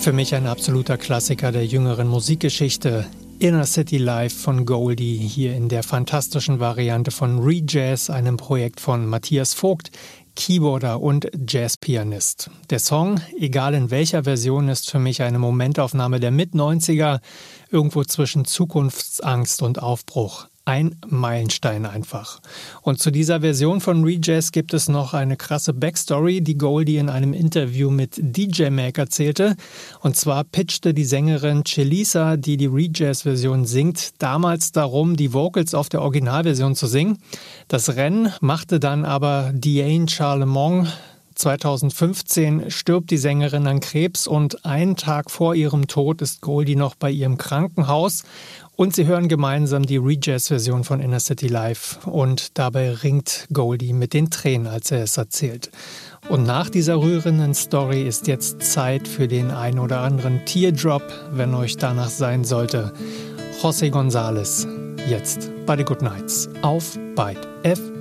Für mich ein absoluter Klassiker der jüngeren Musikgeschichte. Inner City Live von Goldie, hier in der fantastischen Variante von Rejazz, einem Projekt von Matthias Vogt, Keyboarder und Jazzpianist. Der Song, egal in welcher Version, ist für mich eine Momentaufnahme der Mit-90er, irgendwo zwischen Zukunftsangst und Aufbruch. Ein Meilenstein einfach. Und zu dieser Version von Rejazz gibt es noch eine krasse Backstory, die Goldie in einem Interview mit DJ Mag erzählte. Und zwar pitchte die Sängerin Chelisa, die Rejazz-Version singt, damals darum, die Vocals auf der Originalversion zu singen. Das Rennen machte dann aber Diane Charlemont. 2015 stirbt die Sängerin an Krebs und einen Tag vor ihrem Tod ist Goldie noch bei ihrem Krankenhaus und sie hören gemeinsam die Rejazz-Version von Inner City Live und dabei ringt Goldie mit den Tränen, als er es erzählt. Und nach dieser rührenden Story ist jetzt Zeit für den ein oder anderen Teardrop, wenn euch danach sein sollte. José González, jetzt bei The Good Nights auf Byte FM.